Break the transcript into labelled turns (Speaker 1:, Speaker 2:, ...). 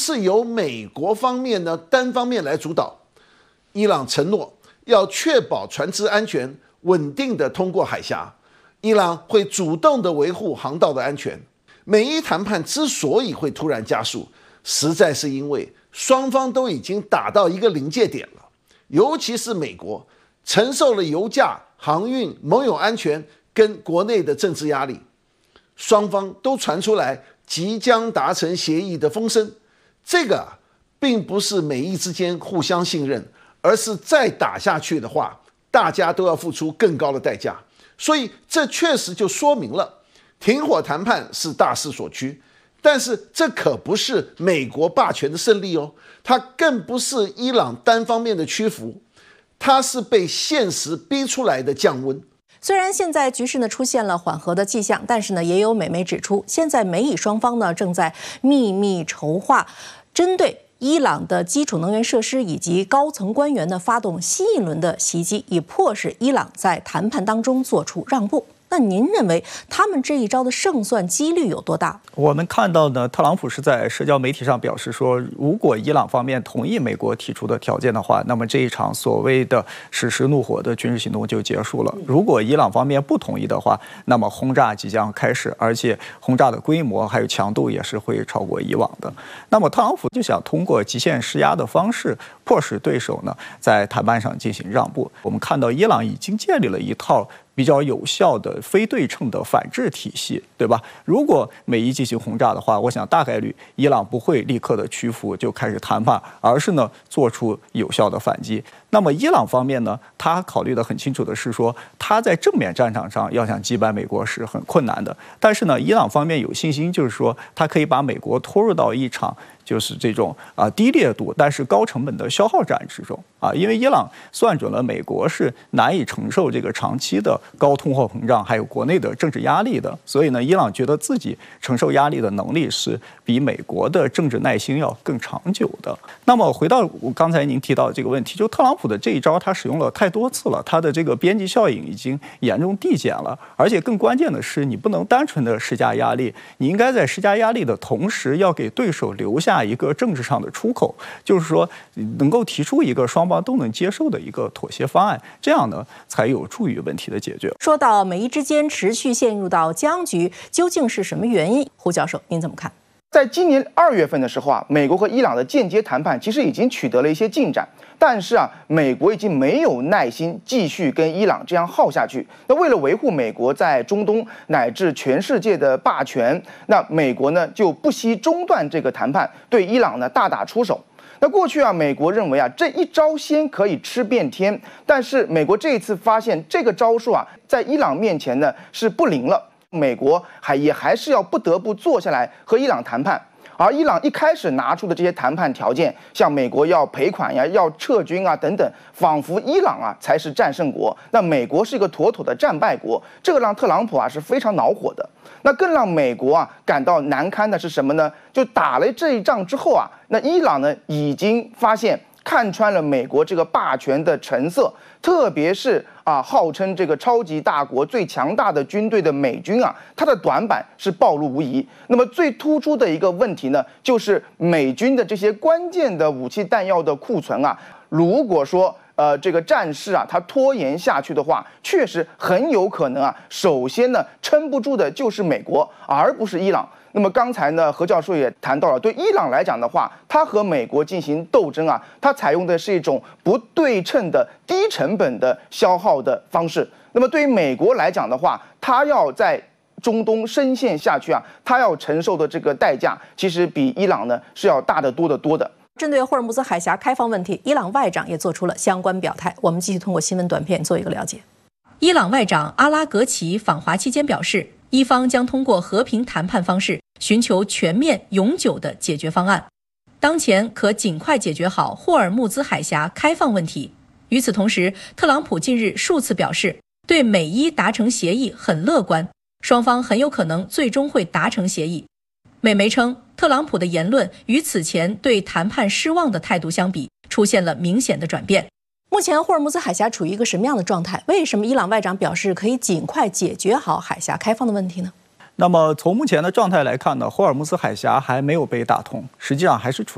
Speaker 1: 是由美国方面呢单方面来主导。伊朗承诺要确保船只安全，稳定的通过海峡。伊朗会主动的维护航道的安全。美伊谈判之所以会突然加速，实在是因为双方都已经打到一个临界点了，尤其是美国承受了油价、航运、盟友安全跟国内的政治压力，双方都传出来即将达成协议的风声。这个并不是美伊之间互相信任，而是再打下去的话，大家都要付出更高的代价。所以这确实就说明了停火谈判是大势所趋，但是这可不是美国霸权的胜利哦，它更不是伊朗单方面的屈服，它是被现实逼出来的降温。
Speaker 2: 虽然现在局势呢出现了缓和的迹象，但是呢，也有美媒指出，现在美以双方呢正在秘密筹划针对伊朗的基础能源设施以及高层官员呢发动新一轮的袭击，以迫使伊朗在谈判当中做出让步。那您认为他们这一招的胜算几率有多大？
Speaker 3: 我们看到呢，特朗普是在社交媒体上表示说，如果伊朗方面同意美国提出的条件的话，那么这一场所谓的史诗怒火的军事行动就结束了。如果伊朗方面不同意的话，那么轰炸即将开始，而且轰炸的规模还有强度也是会超过以往的。那么特朗普就想通过极限施压的方式，迫使对手呢在谈判上进行让步。我们看到伊朗已经建立了一套比较有效的非对称的反制体系，对吧？如果美伊进行轰炸的话，我想大概率伊朗不会立刻的屈服就开始谈判，而是呢做出有效的反击。那么伊朗方面呢，他考虑的很清楚的是说，他在正面战场上要想击败美国是很困难的。但是呢，伊朗方面有信心，就是说他可以把美国拖入到一场就是这种低烈度但是高成本的消耗战之中因为伊朗算准了美国是难以承受这个长期的高通货膨胀还有国内的政治压力的，所以呢，伊朗觉得自己承受压力的能力是比美国的政治耐心要更长久的。那么回到刚才您提到的这个问题，就特朗普的这一招他使用了太多次了，他的这个边际效应已经严重递减了，而且更关键的是，你不能单纯的施加压力，你应该在施加压力的同时，要给对手留下一个政治上的出口，就是说能够提出一个双方都能接受的一个妥协方案，这样呢才有助于问题的解决。
Speaker 2: 说到美伊之间持续陷入到僵局，究竟是什么原因？胡教授，您怎么看？
Speaker 4: 在今年2月份的时候美国和伊朗的间接谈判其实已经取得了一些进展，但是美国已经没有耐心继续跟伊朗这样耗下去。那为了维护美国在中东乃至全世界的霸权，那美国呢就不惜中断这个谈判，对伊朗呢大打出手。那过去美国认为这一招鲜可以吃遍天，但是美国这一次发现这个招数在伊朗面前呢是不灵了。美国还是要不得不坐下来和伊朗谈判，而伊朗一开始拿出的这些谈判条件，像美国要赔款呀、要撤军等等，仿佛伊朗才是战胜国，那美国是一个妥妥的战败国，这个让特朗普是非常恼火的。那更让美国感到难堪的是什么呢？就打了这一仗之后那伊朗呢已经发现看穿了美国这个霸权的成色，特别是号称这个超级大国最强大的军队的美军它的短板是暴露无遗。那么最突出的一个问题呢，就是美军的这些关键的武器弹药的库存如果说这个战事它拖延下去的话，确实很有可能首先呢撑不住的就是美国，而不是伊朗。那么刚才呢，何教授也谈到了，对伊朗来讲的话，它和美国进行斗争它采用的是一种不对称的低成本的消耗的方式。那么对于美国来讲的话，它要在中东深陷下去它要承受的这个代价，其实比伊朗呢是要大得多得多的。
Speaker 2: 针对霍尔木兹海峡开放问题，伊朗外长也做出了相关表态。我们继续通过新闻短片做一个了解。伊朗外长阿拉格齐访华期间表示，伊方将通过和平谈判方式寻求全面永久的解决方案，当前可尽快解决好霍尔木兹海峡开放问题。与此同时，特朗普近日数次表示，对美伊达成协议很乐观，双方很有可能最终会达成协议。美媒称，特朗普的言论与此前对谈判失望的态度相比，出现了明显的转变。目前霍尔木兹海峡处于一个什么样的状态？为什么伊朗外长表示可以尽快解决好海峡开放的问题呢？
Speaker 3: 那么从目前的状态来看呢，霍尔木兹海峡还没有被打通，实际上还是处